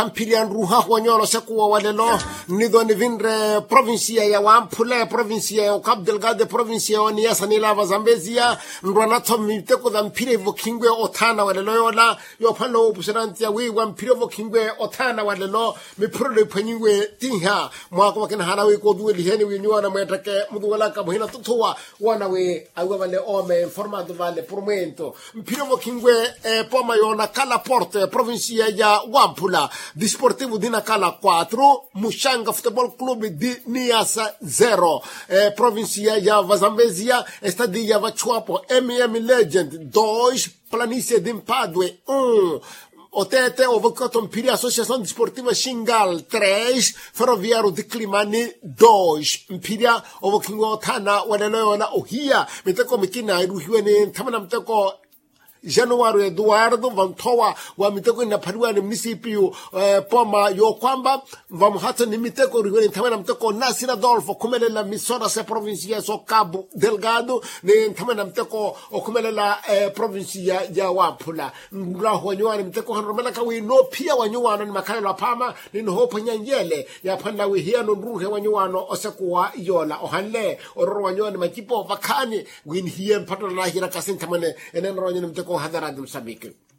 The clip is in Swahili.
Ampilian ruha wanyolo sekuwa walelo nido ni vinre provincia ya Wampula provincia ya Cabo Delgado provincia ya Niassa Nilava Zambezia ndwanato miteko za mpire vokingwe otana walelo yola yopalo upusiranti ya wiwa mpire vokingwe otana walelo mipurole panyingwe tinha mwako wakina hanawe koduwe liheni winyuwa na mwetake muduwala kabuhina tutuwa wanawe awa wale ome informado vale pormento mpire vokingwe poma yona Kala Porte provincia ya Wampula Desportivo di Nacala 4, Mushanga Futebol Clube di Niassa 0, provincia ya Zambezia, Estadia Vachuapo, MM Legend 2, Planície de Mpadue 1, Otete, Ovocoton Piri, Associação Desportiva Xingal 3, Ferroviário de Climane 2, Mpiria, Ovokingo Tana, Waneleona Ohia, Miteko Mikina, Iruhiwene, Tamanamteko, Januário Eduardo Vantoa wa miteko na pariwa ni municipio poma yo kwamba vamos hata ni miteko rigoni tamana mteko Nasir Adolfo kumelela misora se provincia so Cabo Delgado ni tamana mteko okumelela provincia ya Wampula ngula wanyuani mteko hanromela kawi no pia wanyuano ni makala la pama ni no hopa nyanyele ya panda wi hiano nruhe wanyuano osekuwa yola ohanle ororo wanyuani makipo vakani win hien patala hira kasin tamane enen ronyo mteko hadara dum sabike